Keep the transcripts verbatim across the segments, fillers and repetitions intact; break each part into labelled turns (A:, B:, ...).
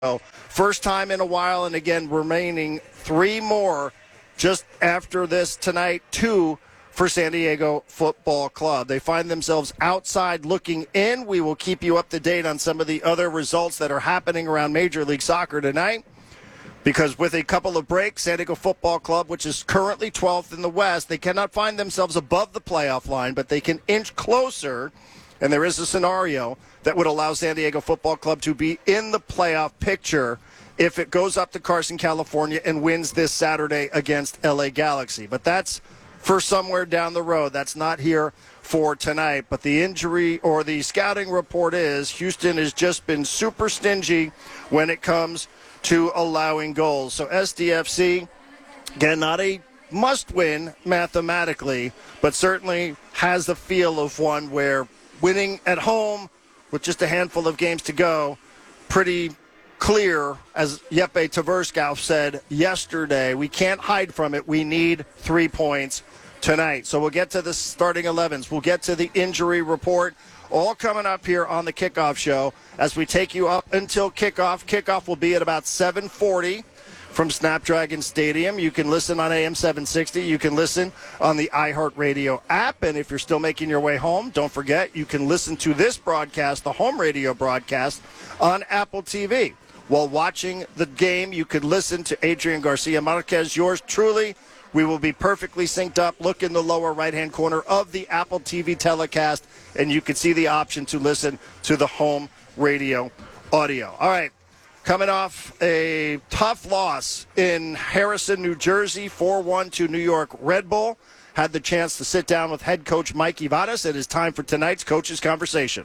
A: First time in a while, and again, remaining three more just after this tonight, two for San Diego Football Club. They find themselves outside looking in. We will keep you up to date on some of the other results that are happening around Major League Soccer tonight, because with a couple of breaks, San Diego Football Club, which is currently twelfth in the West, they cannot find themselves above the playoff line, but they can inch closer. And there is a scenario that would allow San Diego Football Club to be in the playoff picture if it goes up to Carson, California, and wins this Saturday against L A Galaxy. But that's for somewhere down the road. That's not here for tonight. But the injury or the scouting report is Houston has just been super stingy when it comes to allowing goals. So S D F C, again, not a must-win mathematically, but certainly has the feel of one where winning at home with just a handful of games to go, pretty clear, as Jeppe Tverskov said yesterday. We can't hide from it. We need three points tonight. So we'll get to the starting elevens. We'll get to the injury report, all coming up here on the kickoff show as we take you up until kickoff. Kickoff will be at about seven forty. From Snapdragon Stadium. You can listen on A M seven sixty. You can listen on the iHeartRadio app. And if you're still making your way home, don't forget you can listen to this broadcast, the home radio broadcast, on Apple T V. While watching the game, you could listen to Adrian Garcia Marquez, yours truly. We will be perfectly synced up. Look in the lower right-hand corner of the Apple T V telecast, and you can see the option to listen to the home radio audio. All right. Coming off a tough loss in Harrison, New Jersey, four one to New York Red Bull. Had the chance to sit down with head coach Mike Ivadas. It is time for tonight's Coach's Conversation.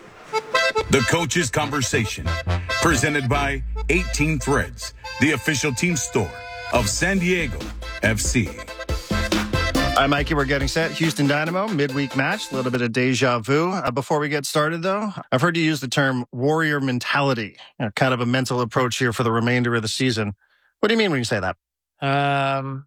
B: The Coach's Conversation, presented by eighteen Threads, the official team store of San Diego F C.
A: Hi, Mikey. We're getting set. Houston Dynamo, midweek match. A little bit of deja vu. Uh, before we get started, though, I've heard you use the term warrior mentality, you know, kind of a mental approach here for the remainder of the season. What do you mean when you say that?
C: Um,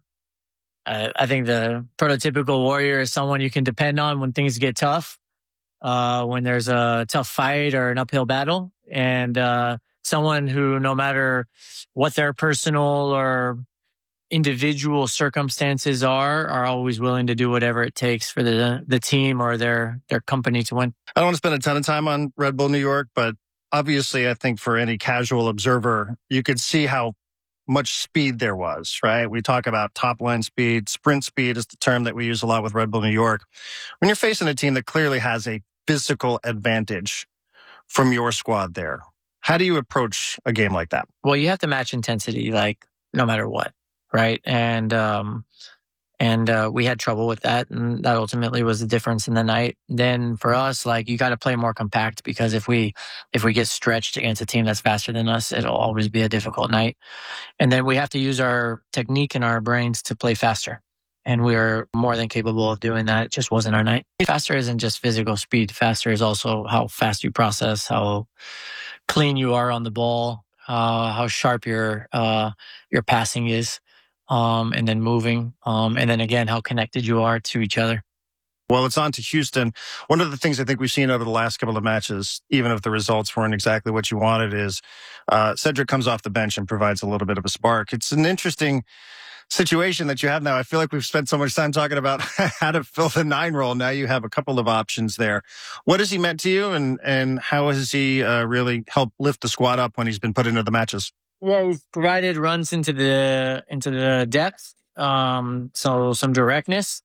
C: I, I think the prototypical warrior is someone you can depend on when things get tough, uh, when there's a tough fight or an uphill battle, and uh, someone who, no matter what their personal or individual circumstances are, are always willing to do whatever it takes for the the team or their their company to win.
A: I don't want to spend a ton of time on Red Bull New York, but obviously I think for any casual observer, you could see how much speed there was, right? We talk about top line speed. Sprint speed is the term that we use a lot with Red Bull New York. When you're facing a team that clearly has a physical advantage from your squad there, how do you approach a game like that?
C: Well, you have to match intensity, like no matter what. Right. And, um, and, uh, we had trouble with that. And that ultimately was the difference in the night. Then for us, like, you got to play more compact, because if we, if we get stretched against a team that's faster than us, it'll always be a difficult night. And then we have to use our technique and our brains to play faster. And we are more than capable of doing that. It just wasn't our night. Faster isn't just physical speed. Faster is also how fast you process, how clean you are on the ball, uh, how sharp your, uh, your passing is. Um, and then moving, um, and then again, how connected you are to each other.
A: Well, it's on to Houston. One of the things I think we've seen over the last couple of matches, even if the results weren't exactly what you wanted, is uh, Cedric comes off the bench and provides a little bit of a spark. It's an interesting situation that you have now. I feel like we've spent so much time talking about how to fill the nine role. Now you have a couple of options there. What has he meant to you, and, and how has he uh, really helped lift the squad up when he's been put into the matches?
C: Yeah, he's provided runs into the into the depth, um, so some directness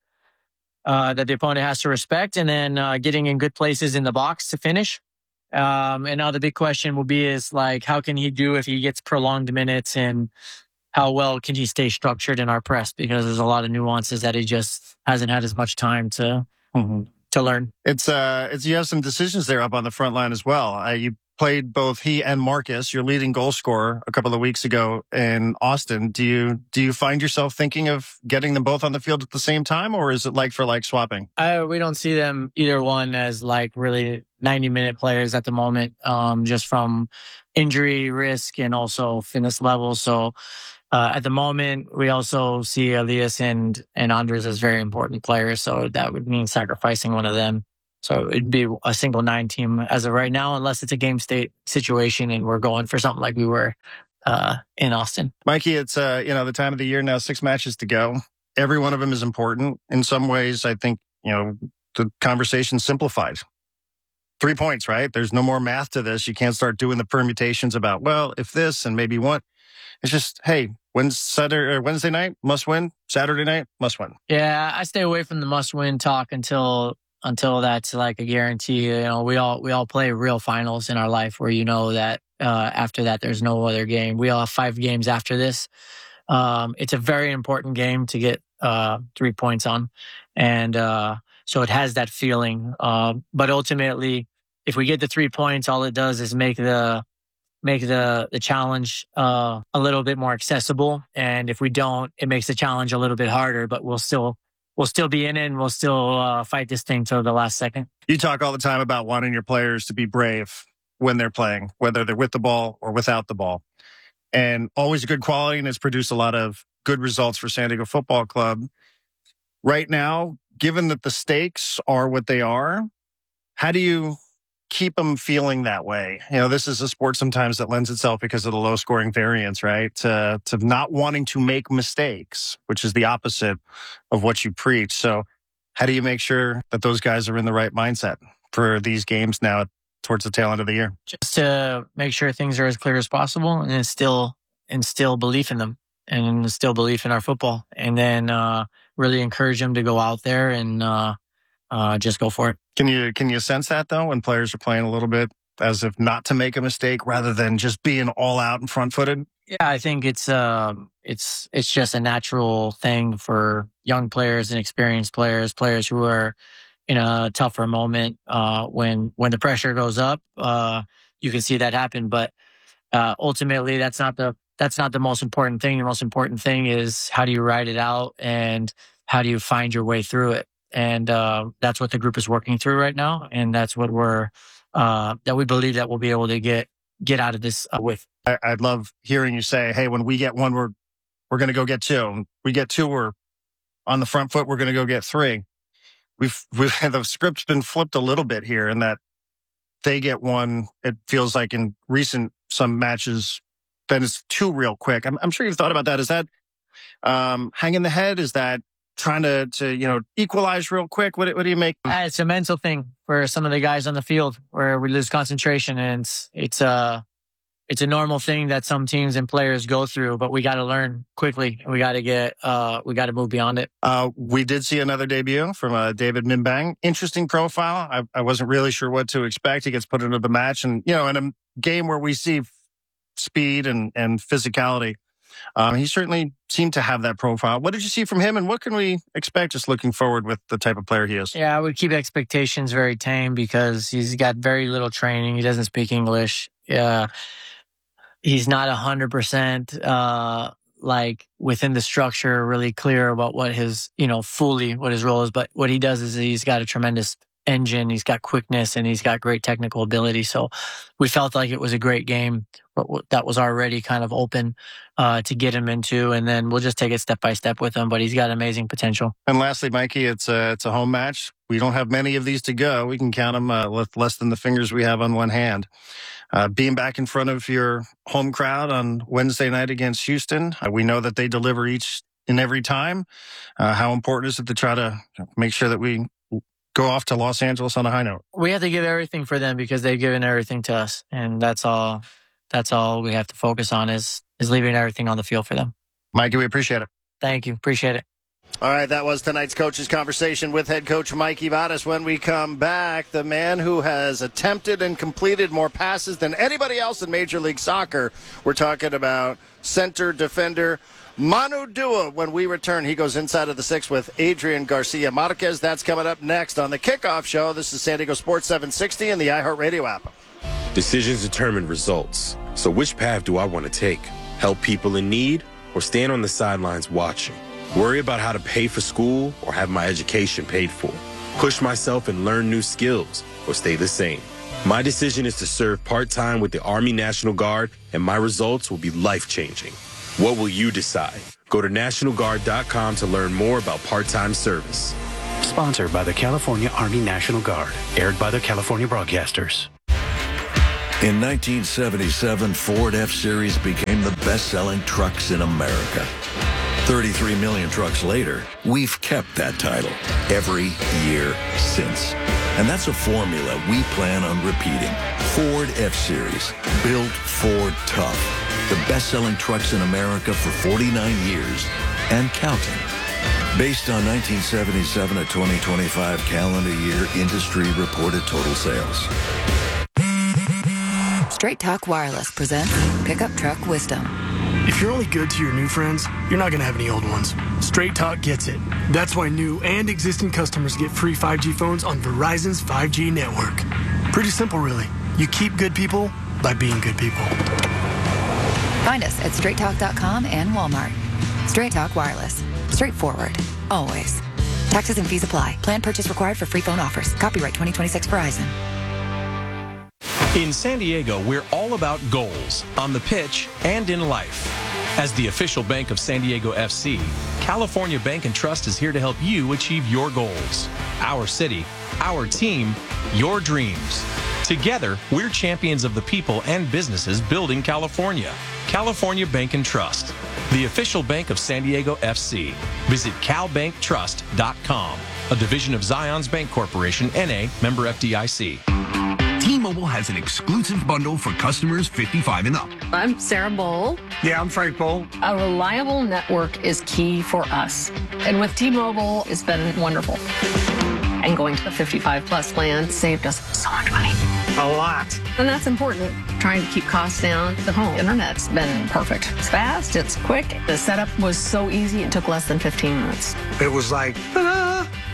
C: uh, that the opponent has to respect, and then uh, getting in good places in the box to finish. Um, and now the big question will be is like, how can he do if he gets prolonged minutes, and how well can he stay structured in our press? Because there's a lot of nuances that he just hasn't had as much time to mm-hmm. to learn.
A: It's uh, it's you have some decisions there up on the front line as well. Uh, you played both he and Marcus, your leading goal scorer, a couple of weeks ago in Austin. Do you do you find yourself thinking of getting them both on the field at the same time, or is it like for like swapping?
C: I, we don't see them either one as like really ninety minute players at the moment, um, just from injury risk and also fitness levels. So uh, at the moment, we also see Elias and and Andres as very important players. So that would mean sacrificing one of them. So it'd be a single nine team as of right now, unless it's a game state situation and we're going for something like we were uh, in Austin.
A: Mikey, it's uh, you know the time of the year now, six matches to go. Every one of them is important. In some ways, I think, you know, the conversation's simplified. Three points, right? There's no more math to this. You can't start doing the permutations about, well, if this and maybe what. It's just, hey, when's Saturday or Wednesday night? Must win. Saturday night? Must win.
C: Yeah, I stay away from the must win talk until until that's like a guarantee. You know, we all we all play real finals in our life where you know that uh, after that there's no other game. We all have five games after this. Um, it's a very important game to get uh, three points on, and uh, so it has that feeling. Uh, but ultimately, if we get the three points, all it does is make the make the the challenge uh, a little bit more accessible. And if we don't, it makes the challenge a little bit harder. But we'll still we'll still be in it, and we'll still uh, fight this thing till the last second.
A: You talk all the time about wanting your players to be brave when they're playing, whether they're with the ball or without the ball. And always a good quality, and it's produced a lot of good results for San Diego Football Club. Right now, given that the stakes are what they are, how do you keep them feeling that way? You know, this is a sport sometimes that lends itself, because of the low scoring variance, right, to, to not wanting to make mistakes, which is the opposite of what you preach. So how do you make sure that those guys are in the right mindset for these games now towards the tail end of the year?
C: Just to make sure things are as clear as possible and instill, instill belief in them and instill belief in our football. And then uh, really encourage them to go out there and uh, uh, just go for it.
A: Can you can you sense that, though, when players are playing a little bit as if not to make a mistake rather than just being all out and front-footed?
C: Yeah, I think it's uh, it's it's just a natural thing for young players and experienced players, players who are in a tougher moment. Uh, when when the pressure goes up, uh, you can see that happen. But uh, ultimately, that's not the that's not the most important thing. The most important thing is how do you ride it out and how do you find your way through it. And uh, that's what the group is working through right now, and that's what we're uh, that we believe that we'll be able to get get out of this uh, with.
A: I, I'd love hearing you say, "Hey, when we get one, we're we're going to go get two. We get two, we're on the front foot. We're going to go get three." We've, we've the script's been flipped a little bit here, in that they get one. It feels like in recent some matches, then it's two real quick. I'm, I'm sure you've thought about that. Is that um, hanging the head? Is that trying to, to, you know, equalize real quick? What, what do you make?
C: Uh, it's a mental thing for some of the guys on the field where we lose concentration, and it's, it's a, it's a normal thing that some teams and players go through, but we got to learn quickly. We got to get, uh, we got to move beyond it.
A: Uh, we did see another debut from uh, David Mimbang. Interesting profile. I, I wasn't really sure what to expect. He gets put into the match, and, you know, in a game where we see speed and, and physicality, Um, he certainly seemed to have that profile. What did you see from him, and what can we expect just looking forward with the type of player he is?
C: Yeah, I would keep expectations very tame because he's got very little training. He doesn't speak English. Yeah, he's not one hundred percent uh, like within the structure, really clear about what his, you know, fully what his role is. But what he does is he's got a tremendous engine. He's got quickness, and he's got great technical ability. So we felt like it was a great game that was already kind of open uh, to get him into, and then we'll just take it step by step with him. But he's got amazing potential.
A: And lastly, Mikey, it's a, it's a home match. We don't have many of these to go. We can count them uh, with less than the fingers we have on one hand. Uh, being back in front of your home crowd on Wednesday night against Houston, uh, we know that they deliver each and every time. Uh, how important is it to try to make sure that we go off to Los Angeles on a high note?
C: We have to give everything for them because they've given everything to us, and that's all. That's all we have to focus on is is leaving everything on the field for them.
A: Mikey, we appreciate it.
C: Thank you. Appreciate it.
A: All right, that was tonight's coach's conversation with head coach Mikey Vadas. When we come back, the man who has attempted and completed more passes than anybody else in Major League Soccer. We're talking about center defender Manu Dua. When we return, he goes inside of the six with Adrian Garcia Marquez. That's coming up next on the Kickoff Show. This is San Diego Sports seven sixty and the iHeartRadio app.
D: Decisions determine results. So which path do I want to take? Help people in need or stand on the sidelines watching? Worry about how to pay for school or have my education paid for? Push myself and learn new skills or stay the same? My decision is to serve part-time with the Army National Guard, and my results will be life-changing. What will you decide? Go to National Guard dot com to learn more about part-time service.
E: Sponsored by the California Army National Guard. Aired by the California Broadcasters.
F: In nineteen seventy-seven, Ford F-Series became the best-selling trucks in America. thirty-three million trucks later, we've kept that title every year since. And that's a formula we plan on repeating. Ford F-Series, built Ford tough. The best-selling trucks in America for forty-nine years and counting. Based on nineteen seventy-seven to twenty twenty-five calendar year industry reported total sales.
G: Straight Talk Wireless presents Pickup Truck Wisdom.
H: If you're only good to your new friends, you're not going to have any old ones. Straight Talk gets it. That's why new and existing customers get free five G phones on Verizon's five G network. Pretty simple, really. You keep good people by being good people.
G: Find us at straight talk dot com and Walmart. Straight Talk Wireless. Straightforward. Always. Taxes and fees apply. Plan purchase required for free phone offers. Copyright twenty twenty-six Verizon.
I: In San Diego, we're all about goals, on the pitch and in life. As the official bank of San Diego F C, California Bank and Trust is here to help you achieve your goals. Our city, our team, your dreams. Together, we're champions of the people and businesses building California. California Bank and Trust, the official bank of San Diego F C. Visit cal bank trust dot com, a division of Zions Bank Corporation, N A, member F D I C.
J: T-Mobile has an exclusive bundle for customers fifty-five and up.
K: I'm Sarah Bowl.
H: Yeah, I'm Frank Bowl.
K: A reliable network is key for us. And with T-Mobile, it's been wonderful. And going to the fifty-five plus plan saved us so much money.
H: A lot.
K: And that's important. Trying to keep costs down. The home internet's been perfect. It's fast, it's quick. The setup was so easy, it took less than fifteen minutes.
H: It was like, ah.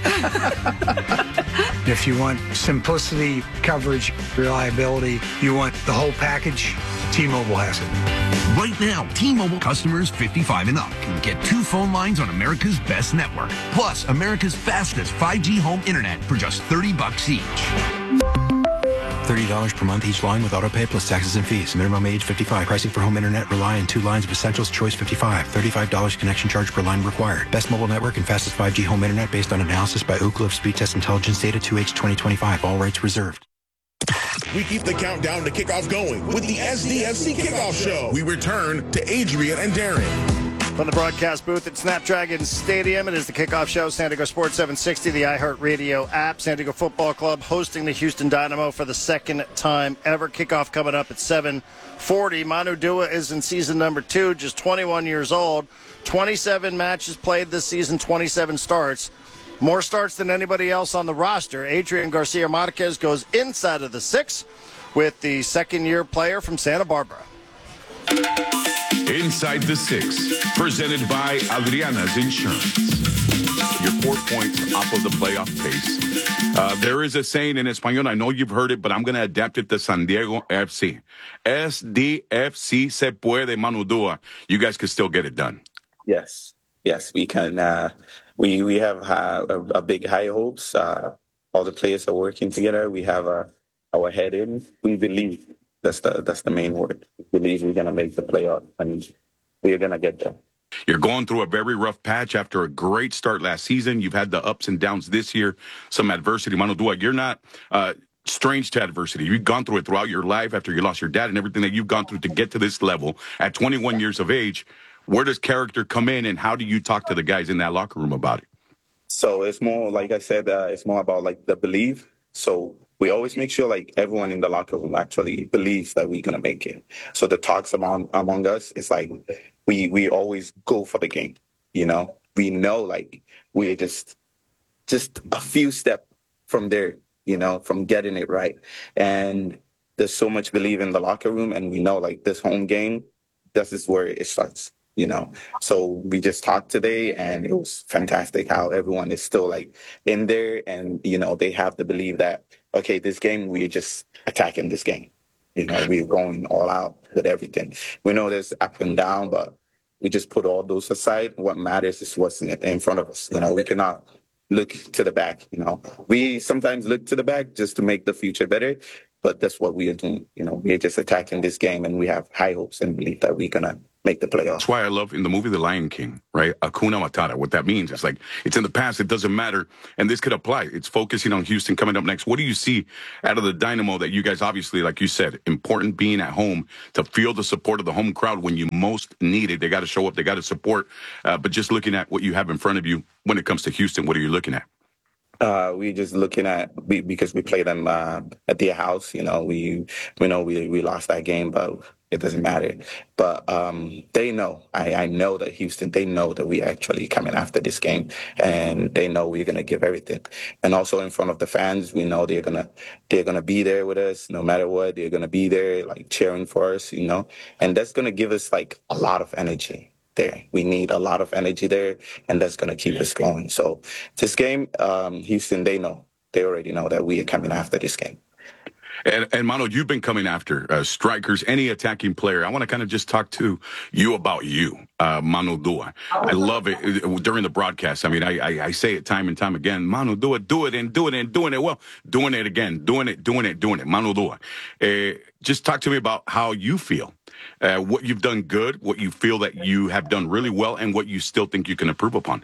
H: If you want simplicity, coverage, reliability, you want the whole package, T-Mobile has it.
J: Right now, T-Mobile customers fifty-five and up can get two phone lines on America's best network, plus America's fastest five G home internet for just thirty bucks each.
L: thirty dollars per month each line with autopay plus taxes and fees. Minimum age fifty-five. Pricing for home internet rely on two lines of Essentials Choice fifty-five. thirty-five dollars connection charge per line required. Best mobile network and fastest five G home internet based on analysis by Ookla of Speed Test Intelligence Data two H twenty twenty-five. All rights reserved.
M: We keep the countdown to kickoff going with the S D F C Kickoff Show. We return to Adrian and Darren.
A: From the broadcast booth at Snapdragon Stadium, it is the Kickoff Show, San Diego Sports seven sixty, the iHeartRadio app. San Diego Football Club hosting the Houston Dynamo for the second time ever. Kickoff coming up at seven forty. Manu Dua is in season number two, just twenty-one years old. twenty-seven matches played this season, twenty-seven starts. More starts than anybody else on the roster. Adrian Garcia Marquez goes inside of the six with the second-year player from Santa Barbara.
B: Inside the Six, presented by Adriana's Insurance. You're four points off of the playoff pace. Uh, there is a saying in Espanol, I know you've heard it, but I'm going to adapt it to San Diego F C. S D F C se puede, Manu Dua. You guys can still get it done.
N: Yes, yes, we can. Uh, we we have uh, a, a big high hopes. Uh, all the players are working together. We have uh, our head in. We believe. That's the that's the main word. We believe we're gonna make the playoff, and we're gonna get there.
B: You're going through a very rough patch after a great start last season. You've had the ups and downs this year, some adversity. Manu Dua, you're not uh, strange to adversity. You've gone through it throughout your life after you lost your dad and everything that you've gone through to get to this level at twenty-one years of age. Where does character come in, and how do you talk to the guys in that locker room about it?
N: So it's more, like I said, uh, it's more about like the belief. So we always make sure like everyone in the locker room actually believes that we're going to make it. So the talks among among us, it's like we we always go for the game. You know, we know like we're just just a few steps from there, you know, from getting it right. And there's so much belief in the locker room, and we know like this home game, this is where it starts. You know, so we just talked today, and it was fantastic how everyone is still like in there, and you know they have to believe that okay, this game we're just attacking this game. You know, we're going all out with everything. We know there's up and down, but we just put all those aside. What matters is what's in, in front of us. You know, we cannot look to the back. You know, we sometimes look to the back just to make the future better, but that's what we are doing. You know, we're just attacking this game, and we have high hopes and belief that we're gonna make the playoffs.
B: That's why I love in the movie The Lion King, right? Hakuna Matata. What that means is like it's in the past, it doesn't matter. And this could apply. It's focusing on Houston coming up next. What do you see out of the Dynamo that you guys obviously, like you said, important being at home to feel the support of the home crowd when you most need it? They got to show up, they got to support. Uh, but just looking at what you have in front of you when it comes to Houston, what are you looking at?
N: Uh, we just looking at we, because we play them uh, at their house. You know, we we know we we lost that game, but it doesn't matter. But um, they know. I, I know that Houston. They know that we actually coming after this game, and they know we're gonna give everything. And also in front of the fans, we know they're gonna they're gonna be there with us no matter what. They're gonna be there like cheering for us. You know, and that's gonna give us like a lot of energy. There. We need a lot of energy there, and that's going to keep us going. So this game, um, Houston, they know. They already know that we are coming after this game.
B: And, and Mano, you've been coming after uh, strikers, any attacking player. I want to kind of just talk to you about you, uh, Manu Dua. I love it during the broadcast. I mean, I, I, I say it time and time again. Manu Dua, do it and do it and doing it well. Doing it again, doing it, doing it, doing it. Manu Dua. Uh, just talk to me about how you feel, uh, what you've done good, what you feel that you have done really well, and what you still think you can improve upon.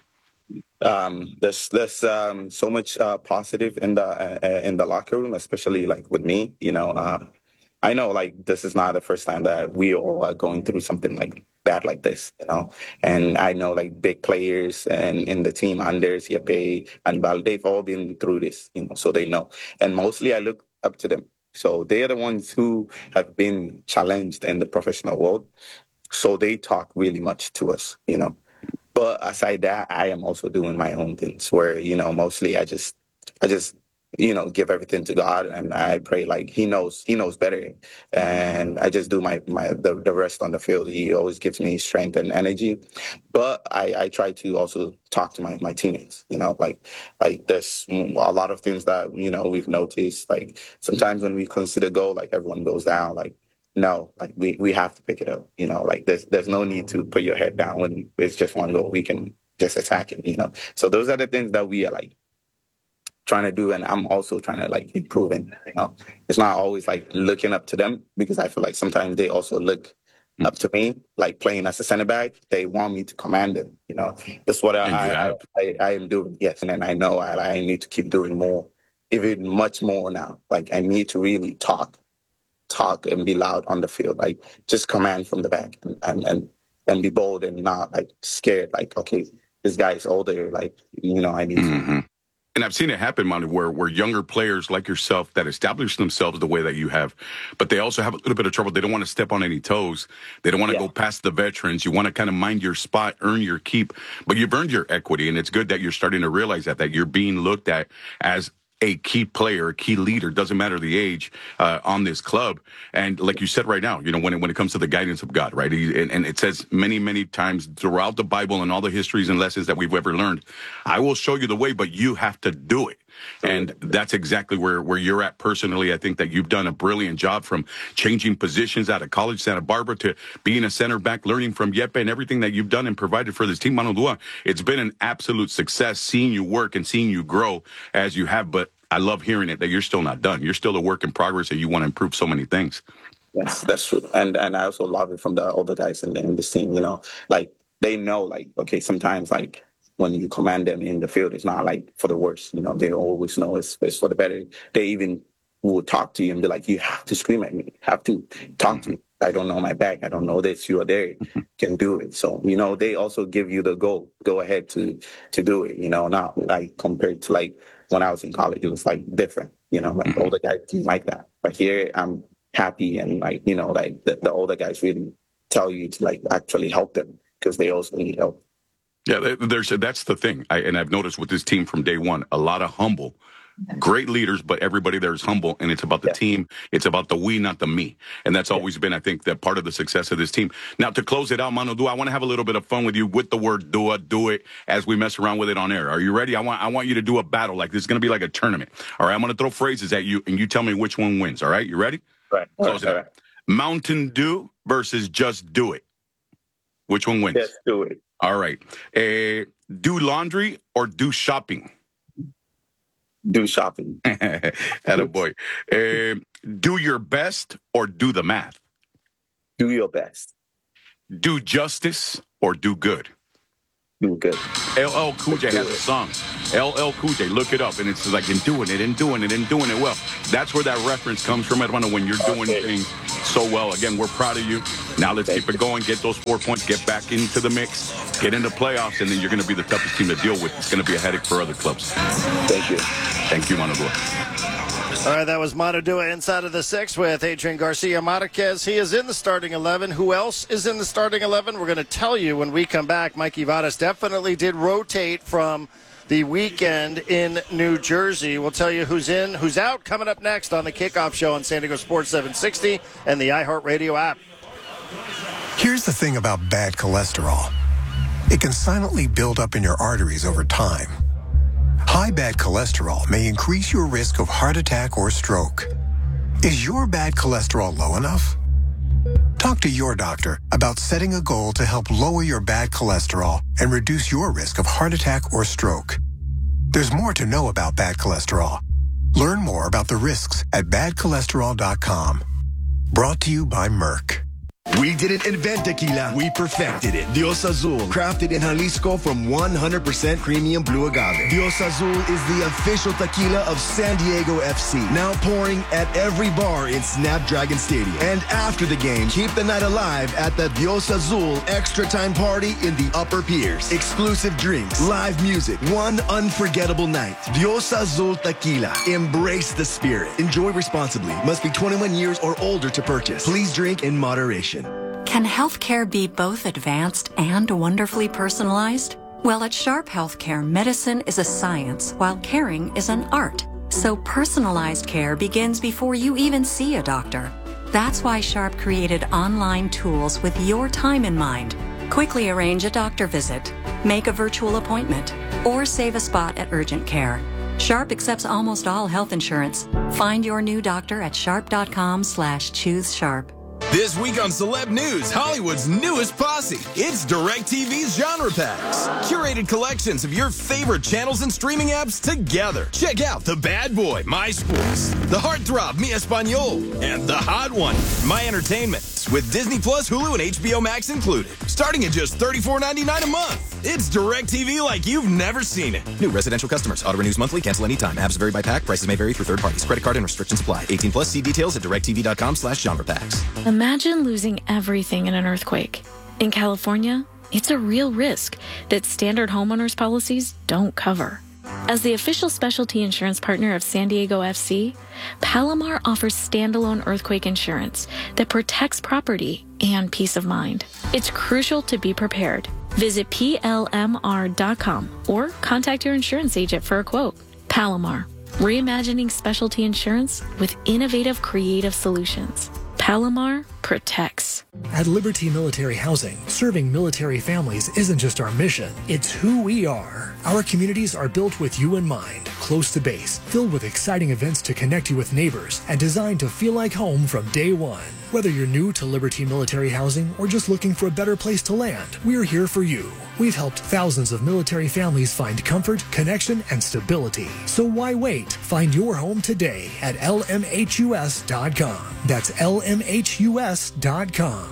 N: Um, there's there's um, so much uh, positive in the uh, in the locker room, especially like with me. You know, uh, I know like this is not the first time that we all are going through something like bad like this. You know, and I know like big players and in the team, Anders, Yepe, and Val, they've all been through this. You know, so they know. And mostly, I look up to them. So they are the ones who have been challenged in the professional world. So they talk really much to us. You know. But aside that, I am also doing my own things where, you know, mostly I just, I just, you know, give everything to God and I pray like he knows, he knows better. And I just do my, my, the, the rest on the field. He always gives me strength and energy. But I, I try to also talk to my, my teammates, you know, like, like there's a lot of things that, you know, we've noticed, like sometimes when we consider goal, like everyone goes down, like, no, like we, we have to pick it up, you know, like there's there's no need to put your head down when it's just one goal. We can just attack it, you know. So those are the things that we are like trying to do. And I'm also trying to like improve in, you know. It's not always like looking up to them because I feel like sometimes they also look up to me, like playing as a center back. They want me to command them, you know. That's what I, I, I, I am doing, yes. And then I know I, I need to keep doing more, even much more now. Like I need to really talk. talk and be loud on the field, like just command from the back and, and, and, and be bold and not like scared. Like, okay, this guy is older. Like, you know, I need
B: Mm-hmm.
N: to.
B: And I've seen it happen, Monty, where, where younger players like yourself that establish themselves the way that you have, but they also have a little bit of trouble. They don't want to step on any toes. They don't want to
N: Yeah.
B: go past the veterans. You want to kind of mind your spot, earn your keep, but you've earned your equity. And it's good that you're starting to realize that, that you're being looked at as a key player, a key leader, doesn't matter the age, uh, on this club. And like you said right now, you know, when it, when it comes to the guidance of God, right? He, and, and it says many, many times throughout the Bible and all the histories and lessons that we've ever learned, I will show you the way, but you have to do it. And that's exactly where, where you're at personally. I think that you've done a brilliant job from changing positions out of college, Santa Barbara, to being a center back, learning from Yepe and everything that you've done and provided for this team, Manu Dua. It's been an absolute success seeing you work and seeing you grow as you have. But I love hearing it that you're still not done. You're still a work in progress and you want to improve so many things.
N: Yes, that's true. And and I also love it from the older guys in, in this team, you know, like they know, like, okay, sometimes like when you command them in the field, it's not like for the worst, you know, they always know it's, it's for the better. They even will talk to you and be like, you have to scream at me, have to talk to me. I don't know my back. I don't know this. You are there, can do it. So, you know, they also give you the go, go ahead to, to do it, you know, not like compared to like when I was in college, it was like different, you know, like older guys didn't like that. But here I'm happy and like, you know, like the, the older guys really tell you to like actually help them because they also need help.
B: Yeah, there's that's the thing. I, and I've noticed with this team from day one, a lot of humble, great leaders, but everybody there is humble, and it's about the yeah. team. It's about the we, not the me. And that's always yeah. been, I think, that part of the success of this team. Now, to close it out, Manu Dua, I want to have a little bit of fun with you with the word Dua, do it, as we mess around with it on air. Are you ready? I want I want you to do a battle. Like, this is going to be like a tournament. All right, I'm going to throw phrases at you, and you tell me which one wins. All right, you ready?
N: Right.
B: Close
N: right.
B: it out. Mountain Dew versus Just Do It. Which one wins?
N: Just do it.
B: All right. Uh, do laundry or do shopping?
N: Do shopping.
B: Attaboy. Uh, do your best or do the math?
N: Do your best.
B: Do justice or do good?
N: Do good.
B: L L Cool J has a song. L L Cool J, look it up, and it's like, in doing it, and doing it, and doing it well. That's where that reference comes from, Hermano, when you're doing okay. things so well. Again, we're proud of you. Now let's Thank keep it going, get those four points, get back into the mix, get into playoffs, and then you're going to be the toughest team to deal with. It's going to be a headache for other clubs.
N: Thank you.
B: Thank you, Mano Dua.
A: All right, that was Mano Dua inside of the six with Adrian Garcia Marquez. He is in the starting eleven. Who else is in the starting eleven? We're going to tell you when we come back. Mikey Vadas definitely did rotate from the weekend in New Jersey. We'll tell you who's in, who's out, coming up next on the Kickoff Show on San Diego Sports seven sixty and the iHeartRadio app.
O: Here's the thing about bad cholesterol. It can silently build up in your arteries over time. High bad cholesterol may increase your risk of heart attack or stroke. Is your bad cholesterol low enough? Talk to your doctor about setting a goal to help lower your bad cholesterol and reduce your risk of heart attack or stroke. There's more to know about bad cholesterol. Learn more about the risks at bad cholesterol dot com. Brought to you by Merck.
P: We didn't invent tequila, we perfected it. Dios Azul, crafted in Jalisco from one hundred percent premium blue agave. Dios Azul is the official tequila of San Diego F C. Now pouring at every bar in Snapdragon Stadium. And after the game, keep the night alive at the Dios Azul Extra Time Party in the Upper Piers. Exclusive drinks, live music, one unforgettable night. Dios Azul Tequila. Embrace the spirit. Enjoy responsibly. Must be twenty-one years or older to purchase. Please drink in moderation.
Q: Can healthcare be both advanced and wonderfully personalized? Well, at Sharp Healthcare, medicine is a science, while caring is an art. So personalized care begins before you even see a doctor. That's why Sharp created online tools with your time in mind. Quickly arrange a doctor visit, make a virtual appointment, or save a spot at urgent care. Sharp accepts almost all health insurance. Find your new doctor at sharp.com slash choose sharp.
R: This week on Celeb News, Hollywood's newest posse. It's DirecTV's Genre Packs. Curated collections of your favorite channels and streaming apps together. Check out The Bad Boy, My Sports, The Heartthrob, Mi Español, and The Hot One, My Entertainment, with Disney Plus, Hulu, and H B O Max included. Starting at just thirty-four ninety-nine a month. It's DirecTV like you've never seen it. New residential customers. Auto renews monthly. Cancel anytime. Apps vary by pack. Prices may vary through third parties. Credit card and restrictions apply. eighteen plus. See details at directv.com slash genre packs.
S: Imagine losing everything in an earthquake. In California, it's a real risk that standard homeowners policies don't cover. As the official specialty insurance partner of San Diego F C, Palomar offers standalone earthquake insurance that protects property and peace of mind. It's crucial to be prepared. Visit P L M R dot com or contact your insurance agent for a quote. Palomar, reimagining specialty insurance with innovative, creative solutions. Palomar protects.
T: At Liberty Military Housing, serving military families isn't just our mission, it's who we are. Our communities are built with you in mind, close to base, filled with exciting events to connect you with neighbors, and designed to feel like home from day one. Whether you're new to Liberty Military Housing or just looking for a better place to land, we're here for you. We've helped thousands of military families find comfort, connection, and stability. So why wait? Find your home today at L M H U S dot com. That's L M H U S dot com.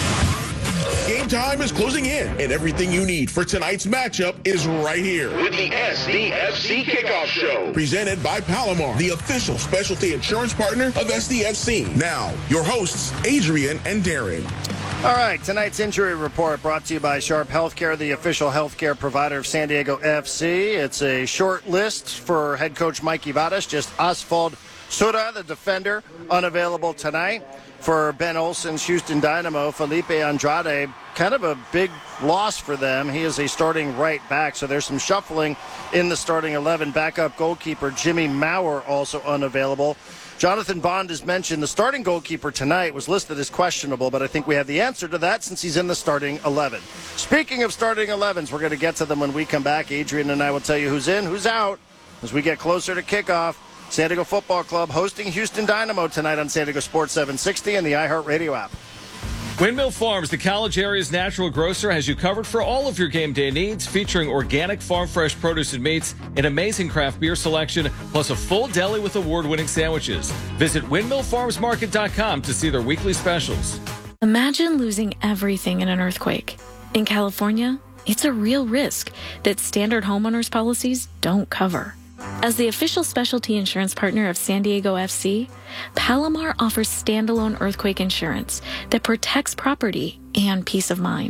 M: Game time is closing in, and everything you need for tonight's matchup is right here with the S D F C Kickoff Show, presented by Palomar, the official specialty insurance partner of S D F C. Now, your hosts, Adrian and Darren.
A: All right, tonight's injury report brought to you by Sharp Healthcare, the official healthcare provider of San Diego F C. It's a short list for head coach Mikey Vadas, just Asphalt Sura, the defender, unavailable tonight. For Ben Olsen's Houston Dynamo, Felipe Andrade, kind of a big loss for them. He is a starting right back, so there's some shuffling in the starting eleven. Backup goalkeeper Jimmy Maurer also unavailable. Jonathan Bond is mentioned. The starting goalkeeper tonight was listed as questionable, but I think we have the answer to that since he's in the starting eleven. Speaking of starting elevens, we're going to get to them when we come back. Adrian and I will tell you who's in, who's out as we get closer to kickoff. San Diego Football Club hosting Houston Dynamo tonight on San Diego Sports seven sixty and the iHeartRadio app.
U: Windmill Farms, the college area's natural grocer, has you covered for all of your game day needs, featuring organic farm fresh produce and meats, an amazing craft beer selection, plus a full deli with award-winning sandwiches. Visit windmill farms market dot com to see their weekly specials.
S: Imagine losing everything in an earthquake. In California, it's a real risk that standard homeowners policies don't cover. As the official specialty insurance partner of San Diego F C, Palomar offers standalone earthquake insurance that protects property and peace of mind.